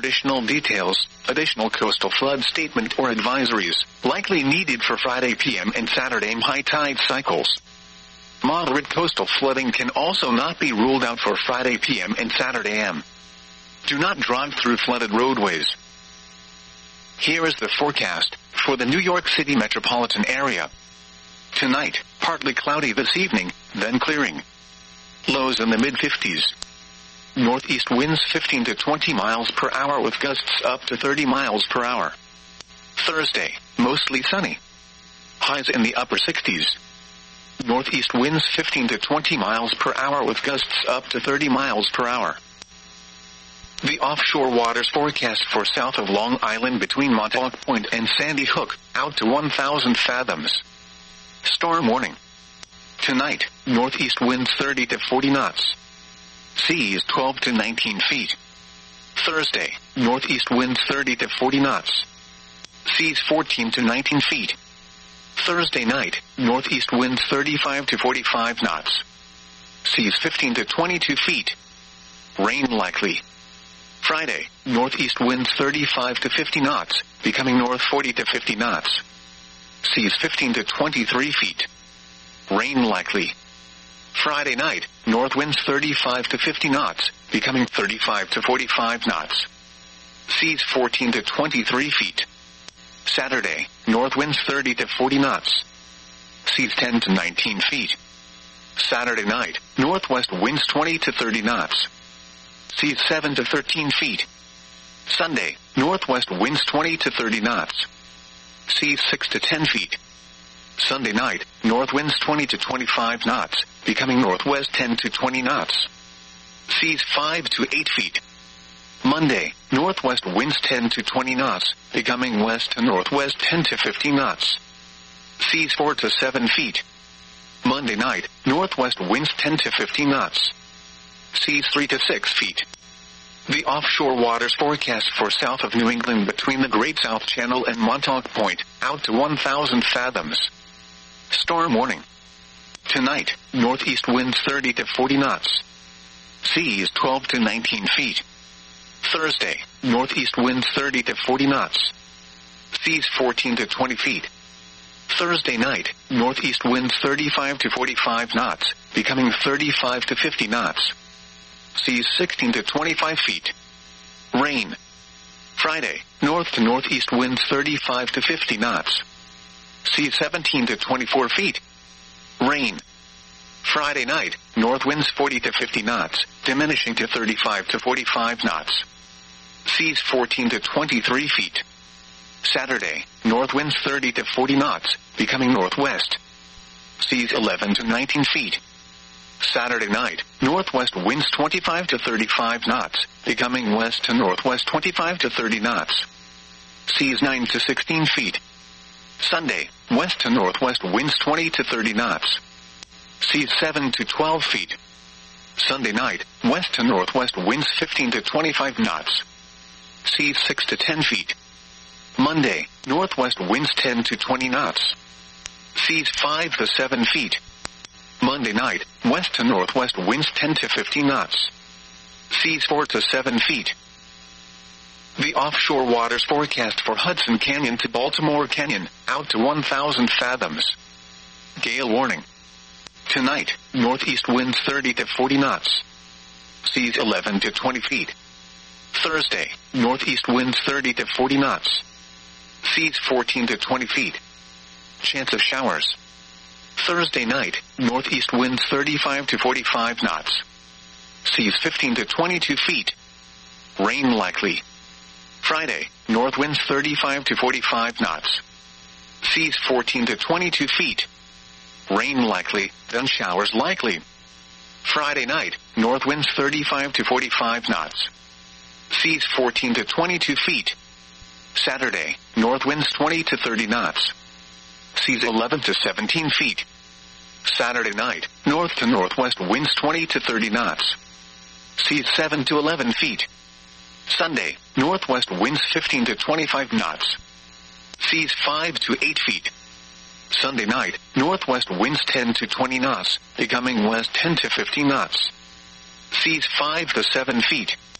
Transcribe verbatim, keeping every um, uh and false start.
additional details, additional coastal flood statement or advisories, likely needed for Friday P M and Saturday high tide cycles. Moderate coastal flooding can also not be ruled out for Friday P M and Saturday A M. Do not drive through flooded roadways. Here is the forecast for the New York City metropolitan area. Tonight, partly cloudy this evening, then clearing. Lows in the mid fifties. Northeast winds fifteen to twenty miles per hour with gusts up to thirty miles per hour. Thursday, mostly sunny. Highs in the upper sixties. Northeast winds fifteen to twenty miles per hour with gusts up to thirty miles per hour. The offshore waters forecast for south of Long Island between Montauk Point and Sandy Hook, out to one thousand fathoms. Storm warning. Tonight, northeast winds thirty to forty knots. Seas twelve to nineteen feet. Thursday, northeast winds thirty to forty knots. Seas fourteen to nineteen feet. Thursday night, northeast winds thirty-five to forty-five knots. Seas fifteen to twenty-two feet. Rain likely. Friday, northeast winds thirty-five to fifty knots, becoming north forty to fifty knots. Seas fifteen to twenty-three feet. Rain likely. Friday night, north winds thirty-five to fifty knots, becoming thirty-five to forty-five knots. Seas fourteen to twenty-three feet. Saturday, north winds thirty to forty knots. Seas ten to nineteen feet. Saturday night, northwest winds twenty to thirty knots. Seas seven to thirteen feet. Sunday, northwest winds twenty to thirty knots. Seas six to ten feet. Sunday night, north winds twenty to twenty-five knots, becoming northwest ten to twenty knots. Seas five to eight feet. Monday, northwest winds ten to twenty knots, becoming west to northwest ten to fifteen knots. Seas four to seven feet. Monday night, northwest winds ten to fifteen knots. Seas three to six feet. The offshore waters forecast for south of New England between the Great South Channel and Montauk Point, out to one thousand fathoms. Storm warning. Tonight, northeast winds thirty to forty knots. Seas twelve to nineteen feet. Thursday, northeast winds thirty to forty knots. Seas fourteen to twenty feet. Thursday night, northeast winds thirty-five to forty-five knots, becoming thirty-five to fifty knots. Seas sixteen to twenty-five feet. Rain. Friday, north to northeast winds thirty-five to fifty knots. Seas seventeen to twenty-four feet. Rain. Friday night, north winds forty to fifty knots, diminishing to thirty-five to forty-five knots. Seas fourteen to twenty-three feet. Saturday, north winds thirty to forty knots, becoming northwest. Seas eleven to nineteen feet. Saturday night, northwest winds twenty-five to thirty-five knots, becoming west to northwest twenty-five to thirty knots. Seas nine to sixteen feet. Sunday, west to northwest winds twenty to thirty knots. Seas seven to twelve feet. Sunday night, west to northwest winds fifteen to twenty-five knots. Seas six to ten feet. Monday, northwest winds ten to twenty knots. Seas five to seven feet. Monday night, west to northwest winds ten to fifteen knots. Seas four to seven feet. The offshore waters forecast for Hudson Canyon to Baltimore Canyon, out to one thousand fathoms. Gale warning. Tonight, northeast winds thirty to forty knots. Seas eleven to twenty feet. Thursday, northeast winds thirty to forty knots. Seas fourteen to twenty feet. Chance of showers. Thursday night, northeast winds thirty-five to forty-five knots. Seas fifteen to twenty-two feet. Rain likely. Friday, north winds thirty-five to forty-five knots. Seas fourteen to twenty-two feet. Rain likely, then showers likely. Friday night, north winds thirty-five to forty-five knots. Seas fourteen to twenty-two feet. Saturday, north winds twenty to thirty knots. Seas eleven to seventeen feet. Saturday night, north to northwest winds twenty to thirty knots. Seas seven to eleven feet. Sunday, northwest winds fifteen to twenty-five knots. Seas five to eight feet. Sunday night, northwest winds ten to twenty knots, becoming west ten to fifteen knots. Seas five to seven feet.